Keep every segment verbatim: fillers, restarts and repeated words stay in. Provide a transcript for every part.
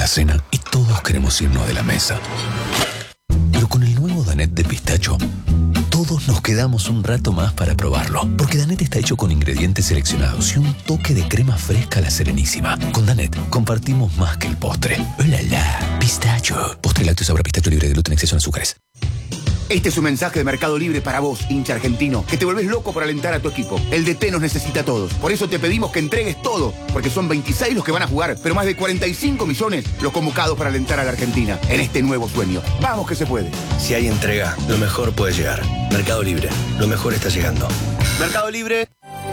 la cena y todos queremos irnos de la mesa. Pero con el nuevo Danette de pistacho, todos nos quedamos un rato más para probarlo. Porque Danette está hecho con ingredientes seleccionados y un toque de crema fresca a la Serenísima. Con Danette compartimos más que el postre. ¡Hola, la! Pistacho. Postre lácteo sabor a pistacho libre de gluten, exceso en azúcares. Este es un mensaje de Mercado Libre para vos, hincha argentino, que te volvés loco por alentar a tu equipo. El D T nos necesita a todos. Por eso te pedimos que entregues todo, porque son veintiséis los que van a jugar, pero más de cuarenta y cinco millones los convocados para alentar a la Argentina en este nuevo sueño. ¡Vamos que se puede! Si hay entrega, lo mejor puede llegar. Mercado Libre, lo mejor está llegando. Mercado Libre.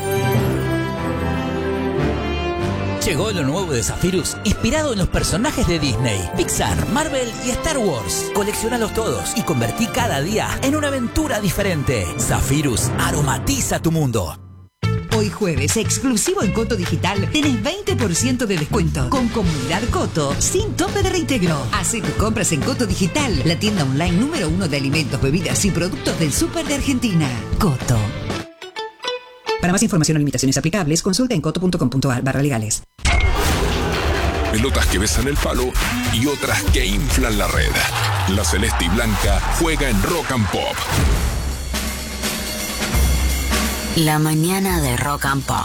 Llegó lo nuevo de Zephyrus, inspirado en los personajes de Disney, Pixar, Marvel y Star Wars. Colecciónalos todos y convertí cada día en una aventura diferente. Zephyrus aromatiza tu mundo. Hoy jueves, exclusivo en Coto Digital, tenés veinte por ciento de descuento con Comunidad Coto, sin tope de reintegro. Hacé tus compras en Coto Digital, la tienda online número uno de alimentos, bebidas y productos del súper de Argentina. Coto. Para más información o limitaciones aplicables, consulta en coto punto com punto a r barra legales. Pelotas que besan el palo y otras que inflan la red. La celeste y blanca juega en Rock and Pop. La mañana de Rock and Pop.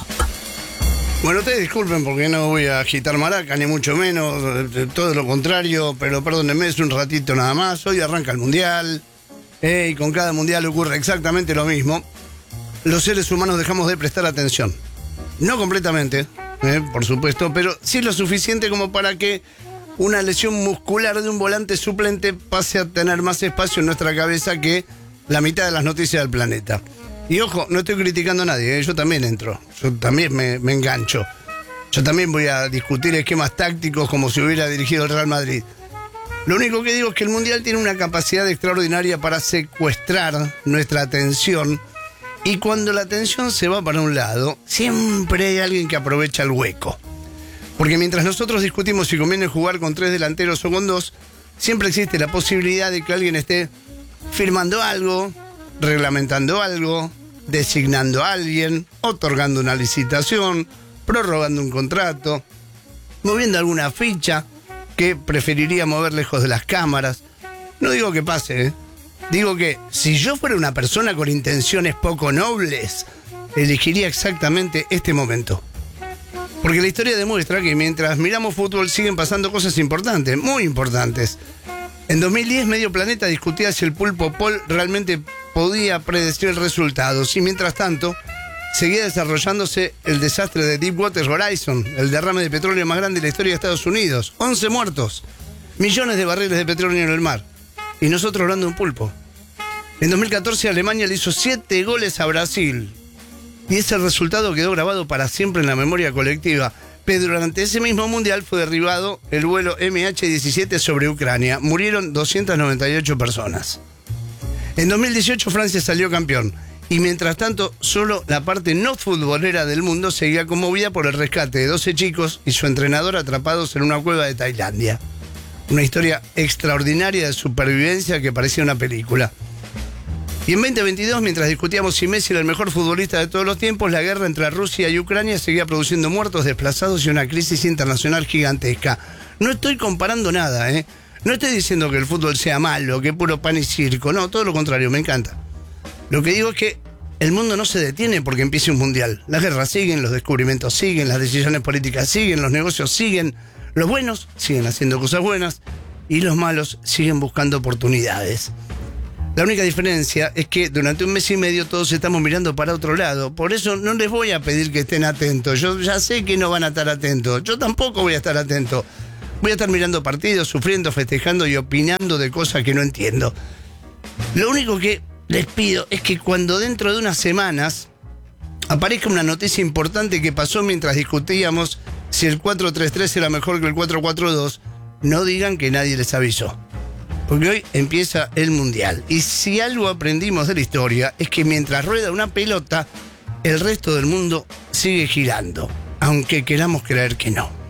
Bueno, ustedes disculpen porque no voy a agitar maraca, ni mucho menos, todo lo contrario, pero perdónenme, es un ratito nada más. Hoy arranca el Mundial, eh, y con cada Mundial ocurre exactamente lo mismo. Los seres humanos dejamos de prestar atención. No completamente, eh, por supuesto, pero sí lo suficiente como para que una lesión muscular de un volante suplente pase a tener más espacio en nuestra cabeza que la mitad de las noticias del planeta. Y ojo, no estoy criticando a nadie, ¿eh? Yo también entro, yo también me, me engancho. Yo también voy a discutir esquemas tácticos como si hubiera dirigido el Real Madrid. Lo único que digo es que el Mundial tiene una capacidad extraordinaria para secuestrar nuestra atención. Y cuando la atención se va para un lado, siempre hay alguien que aprovecha el hueco. Porque mientras nosotros discutimos si conviene jugar con tres delanteros o con dos, siempre existe la posibilidad de que alguien esté firmando algo, reglamentando algo, designando a alguien, otorgando una licitación, prorrogando un contrato, moviendo alguna ficha que preferiría mover lejos de las cámaras. No digo que pase, ¿eh? Digo que si yo fuera una persona con intenciones poco nobles, elegiría exactamente este momento. Porque la historia demuestra que mientras miramos fútbol siguen pasando cosas importantes, muy importantes. En dos mil diez, medio planeta discutía si el pulpo Paul realmente podía predecir resultados. Y mientras tanto, seguía desarrollándose el desastre de Deepwater Horizon, el derrame de petróleo más grande de la historia de Estados Unidos. once muertos, millones de barriles de petróleo en el mar. Y nosotros hablando de un pulpo. En dos mil catorce Alemania le hizo siete goles a Brasil. Y ese resultado quedó grabado para siempre en la memoria colectiva. Pero durante ese mismo mundial fue derribado el vuelo M H diecisiete sobre Ucrania. Murieron doscientas noventa y ocho personas. En dos mil dieciocho Francia salió campeón. Y mientras tanto, solo la parte no futbolera del mundo seguía conmovida por el rescate de doce chicos y su entrenador atrapados en una cueva de Tailandia. Una historia extraordinaria de supervivencia que parecía una película. Y en veinte veintidós, mientras discutíamos si Messi era el mejor futbolista de todos los tiempos, la guerra entre Rusia y Ucrania seguía produciendo muertos, desplazados y una crisis internacional gigantesca. No estoy comparando nada, ¿eh? No estoy diciendo que el fútbol sea malo, que es puro pan y circo. No, todo lo contrario, me encanta. Lo que digo es que el mundo no se detiene porque empiece un mundial. Las guerras siguen, los descubrimientos siguen, las decisiones políticas siguen, los negocios siguen. Los buenos siguen haciendo cosas buenas y los malos siguen buscando oportunidades. La única diferencia es que durante un mes y medio todos estamos mirando para otro lado. Por eso no les voy a pedir que estén atentos. Yo ya sé que no van a estar atentos. Yo tampoco voy a estar atento. Voy a estar mirando partidos, sufriendo, festejando y opinando de cosas que no entiendo. Lo único que les pido es que cuando dentro de unas semanas aparezca una noticia importante que pasó mientras discutíamos si el cuatro tres tres era mejor que el cuatro cuatro dos, no digan que nadie les avisó. Porque hoy empieza el Mundial. Y si algo aprendimos de la historia es que mientras rueda una pelota, el resto del mundo sigue girando, aunque queramos creer que no.